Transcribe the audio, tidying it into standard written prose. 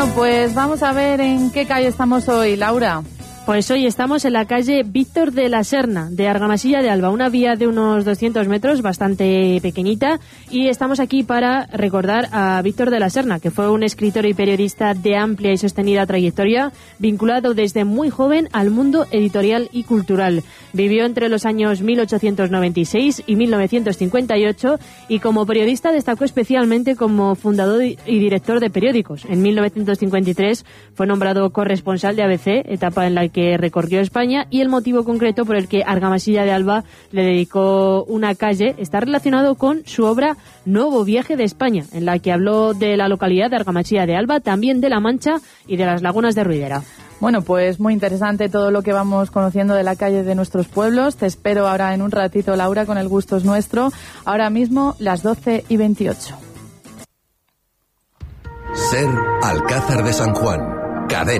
Bueno, pues vamos a ver en qué calle estamos hoy, Laura. Pues hoy estamos en la calle Víctor de la Serna, de Argamasilla de Alba, una vía de unos 200 metros, bastante pequeñita, y estamos aquí para recordar a Víctor de la Serna, que fue un escritor y periodista de amplia y sostenida trayectoria, vinculado desde muy joven al mundo editorial y cultural. Vivió entre los años 1896 y 1958, y como periodista destacó especialmente como fundador y director de periódicos. En 1953 fue nombrado corresponsal de ABC, etapa en la que recorrió España, y el motivo concreto por el que Argamasilla de Alba le dedicó una calle está relacionado con su obra Nuevo Viaje de España, en la que habló de la localidad de Argamasilla de Alba, también de La Mancha y de las lagunas de Ruidera. Bueno, pues muy interesante todo lo que vamos conociendo de la calle de nuestros pueblos. Te espero ahora en un ratito, Laura, con el gusto es nuestro. Ahora mismo, las 12:28. Ser Alcázar de San Juan. Cadena.